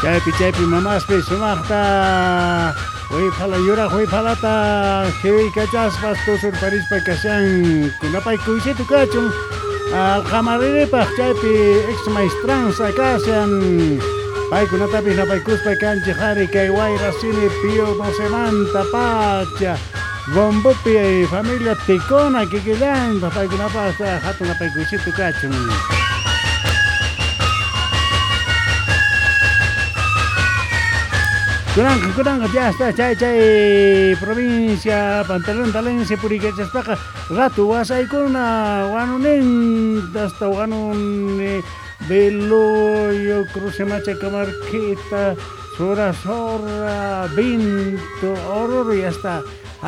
chaypi mamaspi sumaqta Huipala yura huipalata Kiwi kachaspas tusur parispa kashan Kunapay kuysitu kachun Aljamariripa chaypi ex maestranza kashan Paykunatapis napaykuspa kanchi hari kay wayrasini Pío Dosemanta pacha Bombopi familia Ticona kikillanta paykunapas hatun napaykuysitu kachun Kunanga ya está chay provincia Pantalón Talense Puriquechaspaqa ratu wasaykuna wanunin hasta wanun Beloyo Cruce Macha Camarquita Sora Vinto Ororo y hasta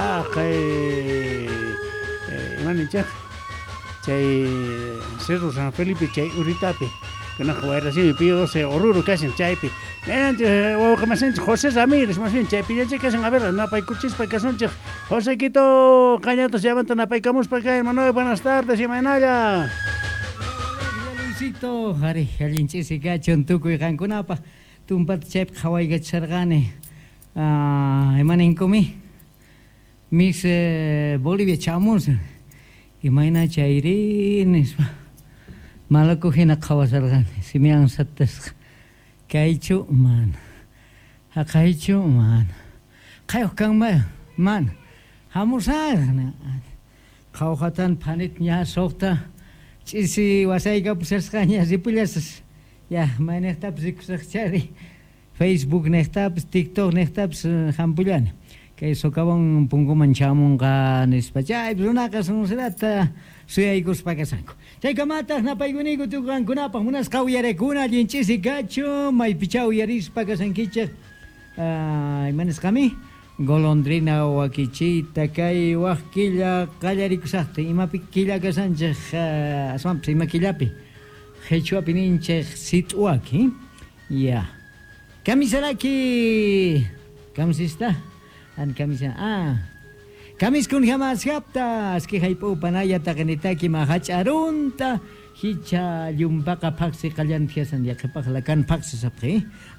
manicha chay Cerro San Felipe chay Uritape Kuna jugar así me pido 12 Oruro casi en chaypi o que más José Ramírez más bien chaypi ya que a ver na pay cuchis pay cason José Quito Cañatos llevan na pay camus para acá hermano buenas tardes y manaya Luisito hari halinchi si gachon tuku ikan kunapa tumpat chep khawai gachargane emanin komi mis Bolivia chamos imaina chairines Malaco hina kawasargan simiang sattes kaichu man hakaichu man kayo kang man hamusar na kawhatan panit nya sokta chisi wasai ka pusaskanya zipulas ya manektap zikusakchari Facebook nektap TikTok nektap hampulan kay sokawang pungko manchamong ka nispachay bruna ka sunusirata suyaikus pakasanko chay kamatas napayguniku tukankunapaq munas qawyarekuna allinchisi gacho maypichaw yaris pakasankichaq imanisqami golondrina wakichita kay waq killa qallarikusaqta imapi killa kasanchaq asmapas ima killapi qhichwapi ninchaq sit'uwaki ya kamisaraki kamisista kamisa Kamiskun jamás haptas que haipo panaya taganitaki mahacharunta hicha yumpaka paksi kalyantiasan yakapakalakan paksi sapri